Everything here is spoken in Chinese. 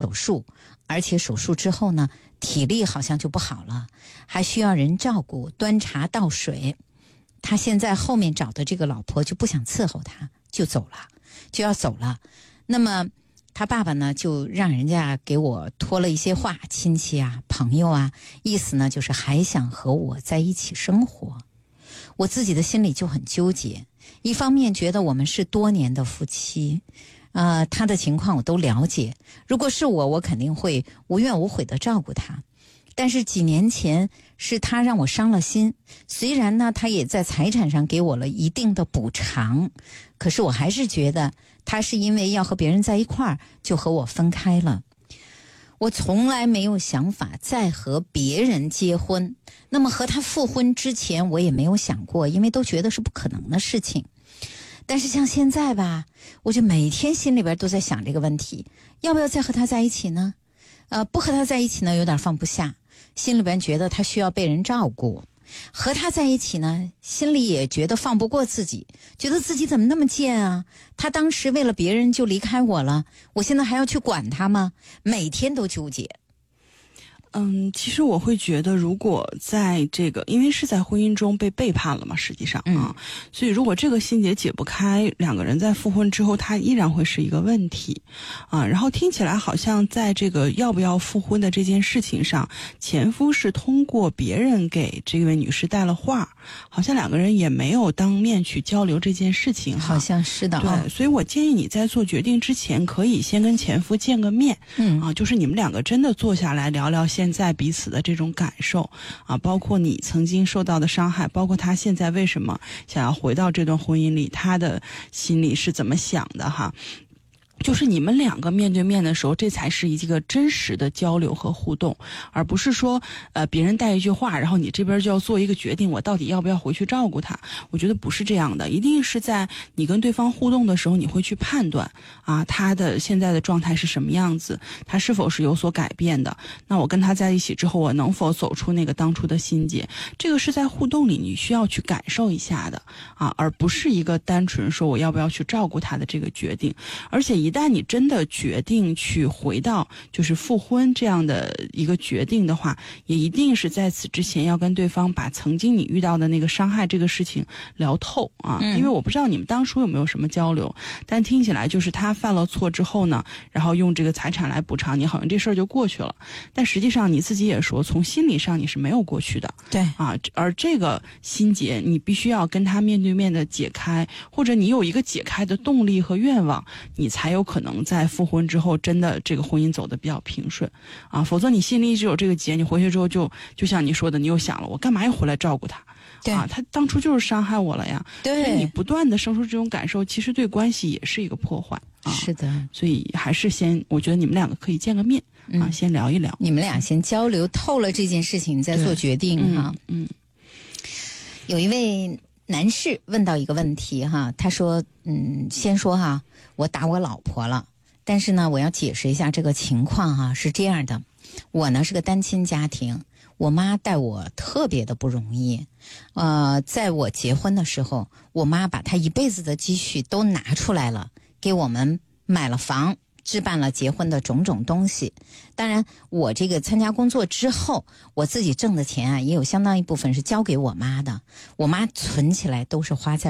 手术，而且手术之后呢，体力好像就不好了，还需要人照顾，端茶倒水。他现在后面找的这个老婆就不想伺候他，就要走了。那么他爸爸呢，就让人家给我托了一些话，亲戚啊、朋友啊，意思呢就是还想和我在一起生活。我自己的心里就很纠结，一方面觉得我们是多年的夫妻，他的情况我都了解，如果是我肯定会无怨无悔地照顾他。但是几年前是他让我伤了心，虽然呢他也在财产上给我了一定的补偿，可是我还是觉得他是因为要和别人在一块儿就和我分开了。我从来没有想法再和别人结婚，那么和他复婚之前我也没有想过，因为都觉得是不可能的事情。但是像现在吧，我就每天心里边都在想这个问题，要不要再和他在一起呢？不和他在一起呢，有点放不下，心里边觉得他需要被人照顾。和他在一起呢，心里也觉得放不过自己，觉得自己怎么那么贱啊，他当时为了别人就离开我了，我现在还要去管他吗？每天都纠结。 其实我会觉得，如果在这个，因为是在婚姻中被背叛了嘛，实际上所以如果这个心结解不开，两个人在复婚之后，它依然会是一个问题然后听起来好像在这个要不要复婚的这件事情上，前夫是通过别人给这位女士带了话，好像两个人也没有当面去交流这件事情好像是的对，所以我建议你在做决定之前，可以先跟前夫见个面就是你们两个真的坐下来聊聊现在彼此的这种感受包括你曾经受到的伤害，包括他现在为什么想要回到这段婚姻里，他的心里是怎么想的就是你们两个面对面的时候，这才是一个真实的交流和互动，而不是说别人带一句话，然后你这边就要做一个决定，我到底要不要回去照顾他。我觉得不是这样的，一定是在你跟对方互动的时候，你会去判断他的现在的状态是什么样子，他是否是有所改变的，那我跟他在一起之后，我能否走出那个当初的心结，这个是在互动里你需要去感受一下的而不是一个单纯说我要不要去照顾他的这个决定。而且一旦你真的决定去回到就是复婚这样的一个决定的话，也一定是在此之前要跟对方把曾经你遇到的那个伤害这个事情聊透因为我不知道你们当初有没有什么交流，但听起来就是他犯了错之后呢，然后用这个财产来补偿你，好像这事儿就过去了，但实际上你自己也说从心理上你是没有过去的， 对而这个心结你必须要跟他面对面的解开，或者你有一个解开的动力和愿望，你才有可能在复婚之后真的这个婚姻走得比较平顺否则你心里一直有这个结，你回去之后就像你说的，你又想了我干嘛要回来照顾他他当初就是伤害我了呀， 对， 所以你不断的生出这种感受，其实对关系也是一个破坏是的， 所以还是我觉得你们两个可以见个面先聊一聊， 你们俩先交流透了这件事情，你再做决定有一位男士问到一个问题他说先说我打我老婆了，但是呢我要解释一下这个情况是这样的，我呢是个单亲家庭，我妈带我特别的不容易在我结婚的时候，我妈把她一辈子的积蓄都拿出来了，给我们买了房，置办了结婚的种种东西。当然我这个参加工作之后，我自己挣的钱也有相当一部分是交给我妈的，我妈存起来都是花在